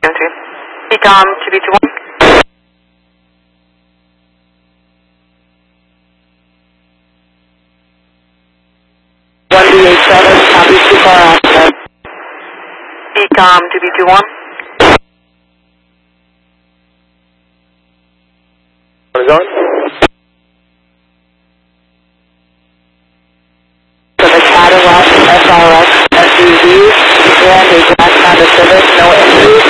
Ecom 2B21. 1B87, copy 2 car accident. Ecom 2B21. What is on? So the Cadillac SRX SUV and a Black Honda Civic, no injuries.